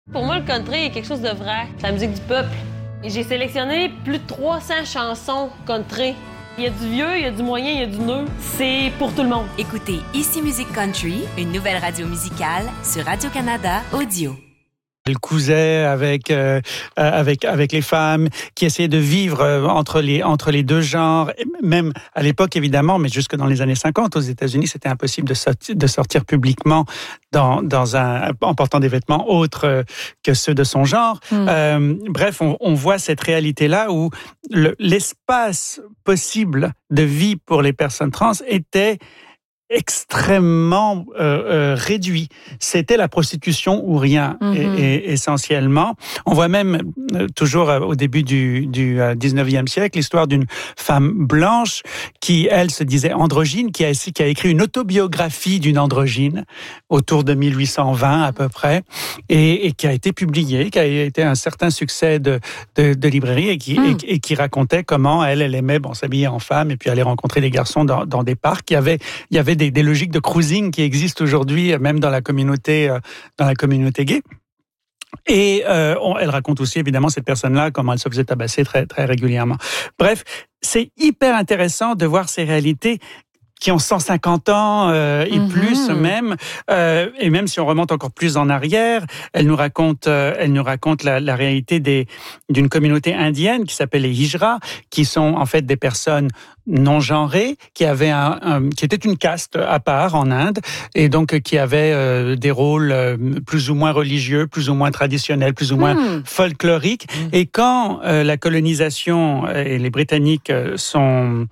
Pour moi, le country est quelque chose de vrai. C'est la musique du peuple. Et j'ai sélectionné plus de 300 chansons country. Il y a du vieux, il y a du moyen, il y a du neuf. C'est pour tout le monde. Écoutez Ici Musique Country, une nouvelle radio musicale sur Radio-Canada Audio. Elle cousait avec les femmes, qui essayaient de vivre entre les deux genres. Même à l'époque, évidemment, mais jusque dans les années 50, aux États-Unis, c'était impossible de sortir publiquement en portant des vêtements autres que ceux de son genre. Bref, on voit cette réalité-là où l'espace possible de vie pour les personnes trans était extrêmement réduit. C'était la prostitution ou rien, et essentiellement. On voit même, toujours au début du 19e siècle, l'histoire d'une femme blanche qui, elle, se disait androgyne, qui a écrit une autobiographie d'une androgyne autour de 1820 à peu près, et qui a été publiée, qui a été un certain succès de librairie, et qui racontait comment elle aimait s'habiller en femme et puis aller rencontrer des garçons dans des parcs. Il y avait des logiques de cruising qui existent aujourd'hui, même dans la communauté gay. Et elle raconte aussi, évidemment, cette personne-là, comment elle se faisait tabasser très, très régulièrement. Bref, c'est hyper intéressant de voir ces réalités qui ont 150 ans et plus même, et même si on remonte encore plus en arrière, elle nous raconte la réalité d'une communauté indienne qui s'appelle les Hijras, qui sont en fait des personnes non genrées, qui avaient qui était une caste à part en Inde, et donc qui avaient des rôles plus ou moins religieux, plus ou moins traditionnels, plus ou moins folkloriques. Et quand la colonisation et les Britanniques se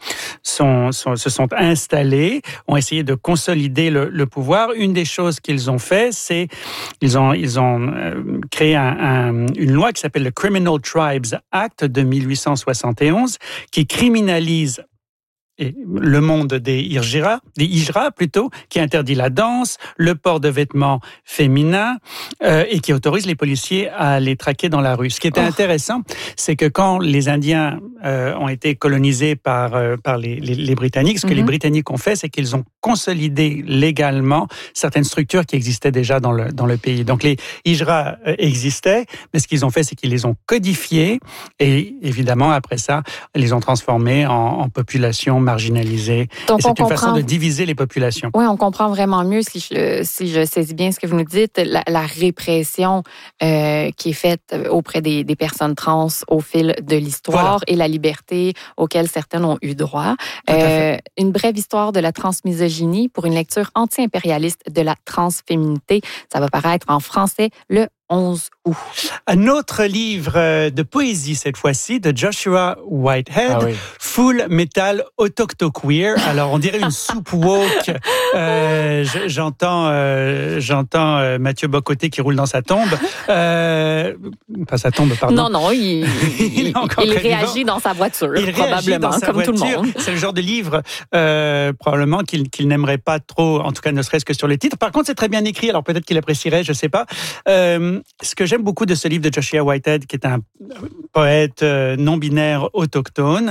sont installés, ont essayé de consolider le pouvoir, une des choses qu'ils ont fait, c'est ils ont créé une loi qui s'appelle le Criminal Tribes Act de 1871, qui criminalise le monde des hijras plutôt, qui interdit la danse, le port de vêtements féminins, et qui autorise les policiers à les traquer dans la rue. Ce qui était intéressant, c'est que quand les Indiens ont été colonisés par les Britanniques, ce que les Britanniques ont fait, c'est qu'ils ont consolidé légalement certaines structures qui existaient déjà dans le pays. Donc les hijras existaient, mais ce qu'ils ont fait, c'est qu'ils les ont codifiés, et évidemment, après ça, ils les ont transformés en population marginalisée. Donc, et c'est une façon de diviser les populations. Oui, on comprend vraiment mieux, si je saisis bien ce que vous nous dites, la répression qui est faite auprès des personnes trans au fil de l'histoire, et la liberté auxquelles certaines ont eu droit. Une brève histoire de la transmisogynie pour une lecture anti-impérialiste de la transféminité. Ça va paraître en français le 11 août. Un autre livre de poésie, cette fois-ci, de Joshua Whitehead, Full Metal Autochtoqueer. Alors, on dirait une soupe woke. J'entends Mathieu Bocoté qui roule dans sa tombe. Pas sa tombe, pardon. Non, il réagit dans sa voiture, probablement, comme tout le monde. C'est le genre de livre, probablement, qu'il n'aimerait pas trop, en tout cas, ne serait-ce que sur les titres. Par contre, c'est très bien écrit, alors peut-être qu'il apprécierait, je sais pas. Ce que j'aime beaucoup de ce livre de Joshua Whitehead, qui est un poète non-binaire autochtone,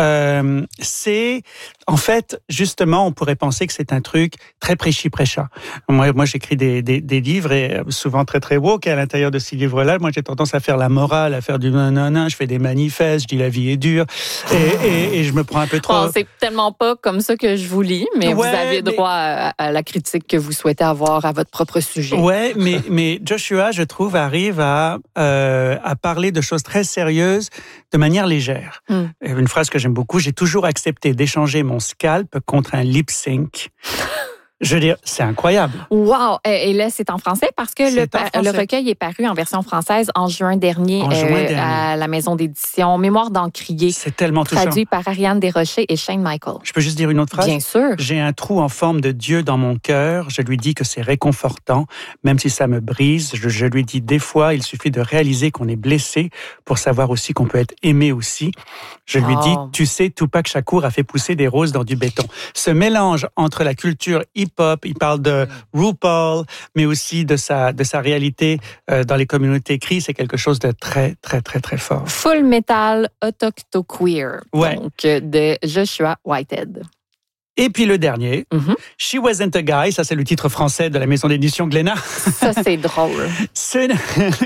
c'est, en fait, justement, on pourrait penser que c'est un truc très prêchi-prêcha. Moi, j'écris des livres, et souvent très, très woke, et à l'intérieur de ces livres-là, moi, j'ai tendance à faire la morale, à faire du non, je fais des manifestes, je dis la vie est dure, et je me prends un peu trop... Bon, c'est tellement pas comme ça que je vous lis, mais vous avez droit à la critique que vous souhaitez avoir à votre propre sujet. Ouais, mais Joshua, je trouve, arrive à parler de choses très sérieuses de manière légère. Une phrase que j'aime beaucoup, j'ai toujours accepté d'échanger mon scalp contre un lip sync. Je veux dire, c'est incroyable. Wow! Et là, c'est en français parce que le recueil est paru en version française en juin dernier, à la maison d'édition Mémoire d'Encrier. C'est tellement touchant. Traduit par Ariane Desrochers et Shane Michael. Je peux juste dire une autre phrase? Bien sûr. J'ai un trou en forme de Dieu dans mon cœur. Je lui dis que c'est réconfortant, même si ça me brise. Je lui dis des fois, il suffit de réaliser qu'on est blessé pour savoir aussi qu'on peut être aimé aussi. Je lui dis, tu sais, Tupac Shakur a fait pousser des roses dans du béton. Ce mélange entre la culture hip-hop, il parle de RuPaul, mais aussi de sa réalité dans les communautés cri, c'est quelque chose de très, très, très, très fort. Full Metal Autochtoqueer, donc de Joshua Whitehead. Et puis le dernier, She Wasn't a Guy, ça c'est le titre français de la maison d'édition Glénat. Ça c'est drôle.